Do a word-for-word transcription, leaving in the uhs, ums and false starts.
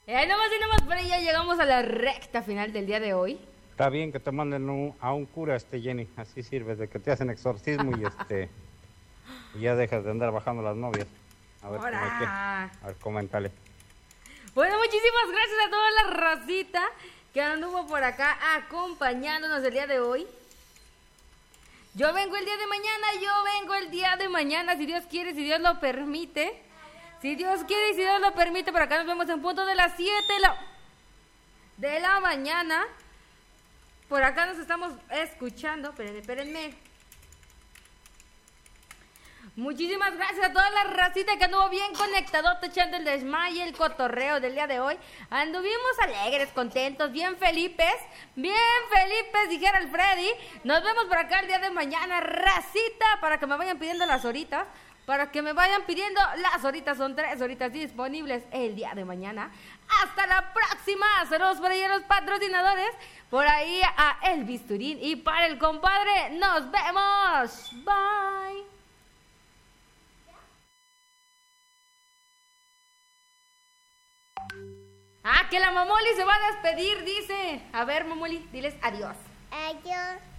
Y ahí nomás y nomás por ahí ya llegamos a la recta final del día de hoy. Está bien que te manden un- a un cura, este Jenny, así sirve, de que te hacen exorcismo y este y ya dejas de andar bajando las novias. A ver cómo hay que. ¡Hora! A ver, coméntale. Bueno, muchísimas gracias a toda la racita que anduvo por acá acompañándonos el día de hoy. Yo vengo el día de mañana, yo vengo el día de mañana, si Dios quiere, si Dios lo permite. Si Dios quiere y si Dios lo permite, por acá nos vemos en punto de las siete de la, de la mañana. Por acá nos estamos escuchando. Espérenme, espérenme. Muchísimas gracias a toda la racita que anduvo bien conectado, echando el desmaye, el cotorreo del día de hoy. Anduvimos alegres, contentos, bien felices, bien felices, dijera el Freddy. Nos vemos por acá el día de mañana, racita, para que me vayan pidiendo las horitas. Para que me vayan pidiendo las horitas, son tres horitas disponibles el día de mañana. Hasta la próxima. Saludos por ahí a los patrocinadores. Por ahí a El Bisturín. Y para el compadre, nos vemos. Bye. Ah, que la Momoli se va a despedir, dice. A ver, Momoli, diles adiós. Adiós.